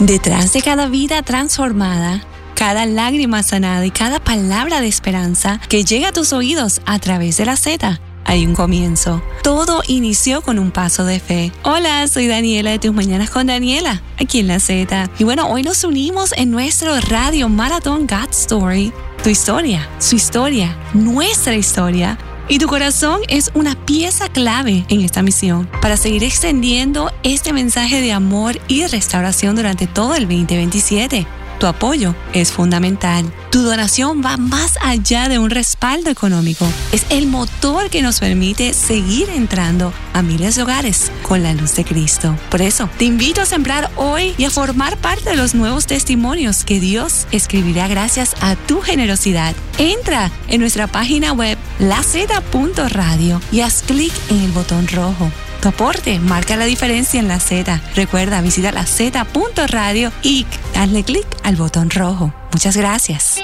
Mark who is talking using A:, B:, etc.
A: Detrás de cada vida transformada, cada lágrima sanada y cada palabra de esperanza que llega a tus oídos a través de la Z, hay un comienzo. Todo inició con un paso de fe. Hola, soy Daniela de Tus Mañanas con Daniela, aquí en la Z. Y bueno, hoy nos unimos en nuestro radio maratón God's Story. Tu historia, su historia, nuestra historia. Y tu corazón es una pieza clave en esta misión para seguir extendiendo este mensaje de amor y restauración durante todo el 2027. Tu apoyo es fundamental. Tu donación va más allá de un respaldo económico. Es el motor que nos permite seguir entrando a miles de hogares con la luz de Cristo. Por eso, te invito a sembrar hoy y a formar parte de los nuevos testimonios que Dios escribirá gracias a tu generosidad. Entra en nuestra página web laz.radio y haz clic en el botón rojo. Tu aporte marca la diferencia en la Z. Recuerda, visita laz.radio y hazle clic al botón rojo. Muchas gracias.